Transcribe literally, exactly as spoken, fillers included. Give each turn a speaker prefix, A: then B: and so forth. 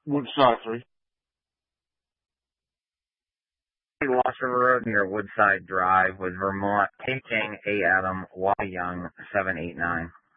A: Woodside three.
B: Lost River Road near Woodside Drive with Vermont, taking A. Adam, Y. Young, seven eight nine.